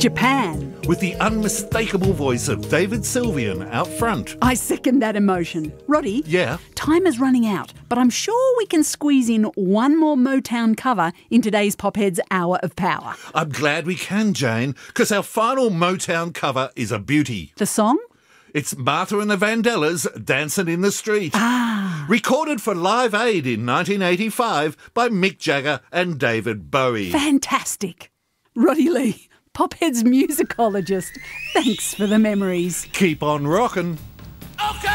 Japan. with the unmistakable voice of David Sylvian out front. I second that emotion. Roddy? Yeah? Time is running out, but I'm sure we can squeeze in one more Motown cover in today's Popheads Hour of Power. I'm glad we can, Jane, because our final Motown cover is a beauty. The song? It's Martha and the Vandellas, Dancing in the Street. Recorded for Live Aid in 1985 by Mick Jagger and David Bowie. Fantastic. Roddy Lee, Pophead's musicologist. Thanks for the memories. Keep on rockin'.